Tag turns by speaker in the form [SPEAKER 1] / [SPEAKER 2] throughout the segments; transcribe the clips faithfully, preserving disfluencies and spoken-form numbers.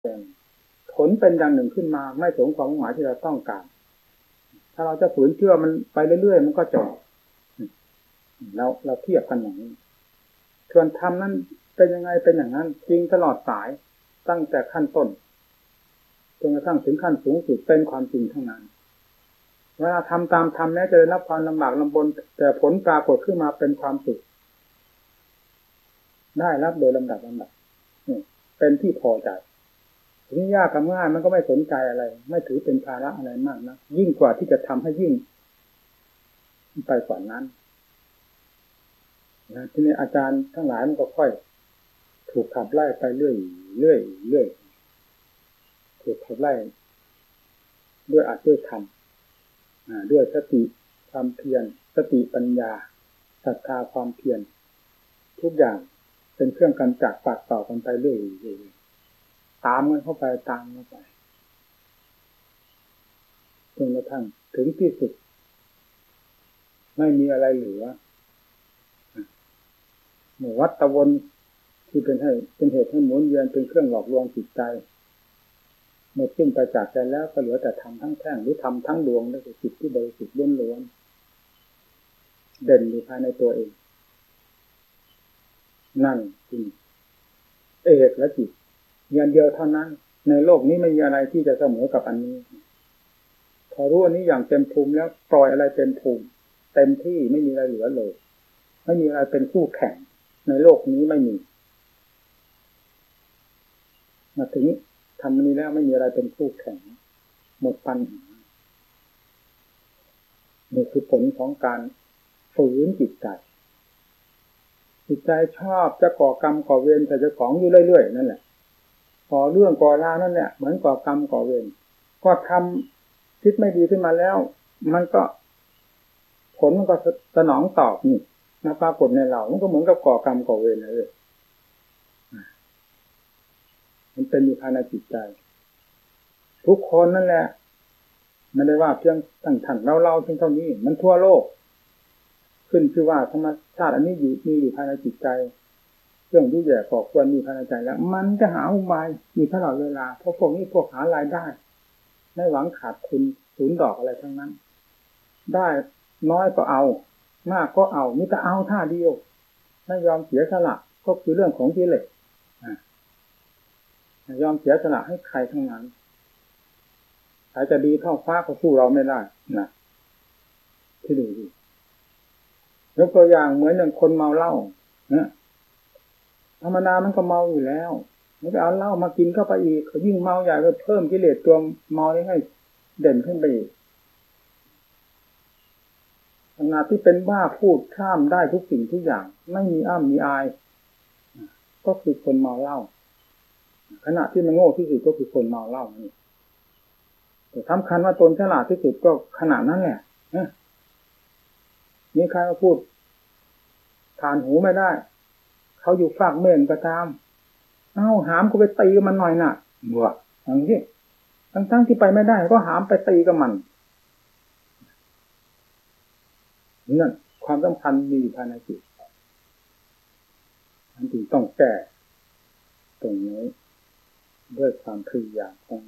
[SPEAKER 1] ผลเป็นอย่างหนึ่งขึ้นมาไม่สมความหมายที่เราต้องการถ้าเราจะฝืนเชื่อมันไปเรื่อยๆมันก็จบเราเราเทียบกันอย่างนี้ส่วนธรรมนั้นเป็นยังไงเป็นอย่างนั้นจริงตลอดสายตั้งแต่ขั้นต้นจนกระทั่งถึงขั้นสูงสุดเป็นความจริงทั้งนั้นเวลาทำตามธรรมแม้จะได้รับความลำบากลำบนแต่ผลปรากฏขึ้นมาเป็นความสุขได้รับโดยลำดับลำดับเป็นที่พอใจถึงยากกับง่ายมันก็ไม่สนใจอะไรไม่ถือเป็นภาระอะไรมากนะยิ่งกว่าที่จะทำให้ยิ่งไปกว่านั้นนะทีนี้อาจารย์ทั้งหลายมันก็ค่อยถูกขับไล่ไปเรื่อยเรื่อยเรื่อยถูกขับไล่ด้วยอัดด้วยธรรมด้วยสติความเพียรสติปัญญาศรัทธาความเพียรทุกอย่างเป็นเครื่องกำจัดปัดต่อกันไปเรื่อยตามกันเข้าไปตามเข้าไปจนกระทั่งถึงที่สุดไม่มีอะไรเหลือหมู่วัฏวนที่เป็นให้เป็นเหตุให้หมุนเวียนเป็นเครื่องหลอกลวงจิตใจหมดสิ้นไปจากใจแล้วก็เหลือแต่ธรรมทั้งแท่งหรือธรรมทั้งดวงนั่นคือจิตที่บริสุทธิ์ล้วนๆเด่นอยู่ภายในตัวเองนั่นคือเอกและจิตอย่างเดียวเท่านั้นในโลกนี้ไม่มีอะไรที่จะเสมอกับอันนี้พอรู้อันนี้อย่างเต็มภูมิแล้วปล่อยอะไรเต็มภูมิเต็มที่ไม่มีอะไรเหลือเลยไม่มีอะไรเป็นคู่แข่งในโลกนี้ไม่มีมาถึงทำอันนี้แล้วไม่มีอะไรเป็นคู่แข่งหมดปัญหานี่คือผลของการฝืนจิตใจจิตใจชอบจะก่อกรรมก่อเวรแต่เจ้าของอยู่เรื่อยๆนั่นแหละก่อเรื่องก่อราวนั่นแหละเหมือนก่อกรรมก่อเวรก็ทำคิดไม่ดีขึ้นมาแล้วมันก็ผลมันก็สนองตอบนี่มาปรากฏในเรามันก็เหมือนกับก่อกรรมก่อเวรเลยมันเป็นอยู่ภายในจิตใจทุกคนนั่นแหละไม่ได้ว่าเพียงตั้งท่านเราเราเพียงเท่านี้มันทั่วโลกขึ้นชื่อว่าธรรมชาติอันนี้อยู่มีอยู่ภายในจิตใจเรื่องที่แย่ก่อควรมีภายในใจแล้วมันจะหาอุบายอยู่ตลอดเวลาเพราะพวกนี้พวกหารายได้ไม่หวังขาดทุนศูนย์ดอกอะไรทั้งนั้นได้น้อยก็เอามากก็เอามีแต่เอาท่าเดียวไม่ยอมเสียสละก็คือเรื่องของกิเลสยอมเสียสละให้ใครทั้งนั้นใครจะดีเท่าฟ้าก็สู้เราไม่ได้นะที่ดูดิยกตัวอย่างเหมือนอย่างคนเมาเหล้านะธรรมดามันก็เมาอยู่แล้วไม่ไปเอาเหล้ามากินเข้าไปอีกเขายิ่งเมาใหญ่ก็เพิ่มกิเลสตัวเมาให้เด่นขึ้นไปอีกขณะที่เป็นบ้าพูดข้ามได้ทุกสิ่งทุกอย่างไม่มีอ้ำมีอายก็คือคนเมาเหล้าขณะที่มันโง่ที่สุดก็คือคนเมาเหล้านี่แต่สำคัญว่าตนฉลาดที่สุดก็ขนาดนั้นแหละนี่ใครมาพูดผ่านหูไม่ได้เขาอยู่ฝากเม่นก็ตามเอ้าหามก็ไปตีกับมันหน่อยน่ะบัวอย่างนี้ทั้งๆที่ไปไม่ได้ก็หามไปตีกับมันนั่นความสำคัญมีอยู่ภายในจิตอันจึงต้องแก้ตรงนี้ด้วยความพยายามของ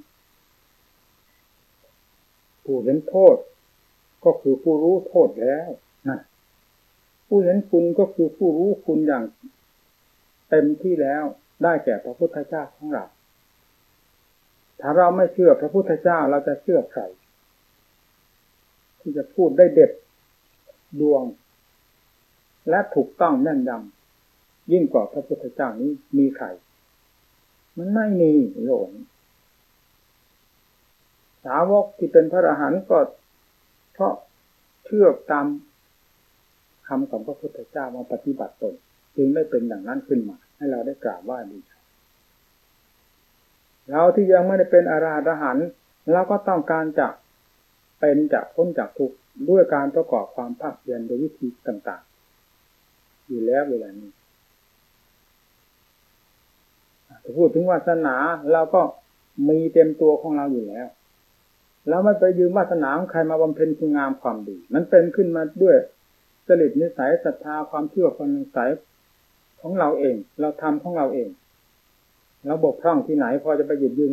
[SPEAKER 1] ผู้เห็นโทษก็คือผู้รู้โทษแล้วนะผู้เห็นคุณก็คือผู้รู้คุณอย่างเต็มที่แล้วได้แก่พระพุทธเจ้าของเราถ้าเราไม่เชื่อพระพุทธเจ้าเราจะเชื่อใครที่จะพูดได้เด็ดดวงและถูกต้องแน่นยำยิ่งกว่าพระพุทธเจ้านี้มีใครมันไม่มีโลกสาวกที่เป็นพระอรหันต์ก็เพราะเชื่อตามคำของพระพุทธเจ้ามาปฏิบัติตนจึงได้เป็นอย่างนั้นขึ้นมาให้เราได้กราบไหว้บูชาเราที่ยังไม่ได้เป็นอรหันต์เราก็ต้องการจะเป็นจะพ้นจากทุกข์ด้วยการประกอบความภาคเพียรโดยวิธีต่างๆอยู่แล้วเวลานี้ถ้าพูดถึงวาสนาเราก็มีเต็มตัวของเราอยู่แล้วเราไม่ไปยืมวาสนาของใครมาบำเพ็ญคุณงามความดีมันเป็นขึ้นมาด้วยจริตนิสัยศรัทธาความเชื่อความนิสัยของเราเองเราทำของเราเองแล้วบกพร่องที่ไหนพอจะไปหยุดยืน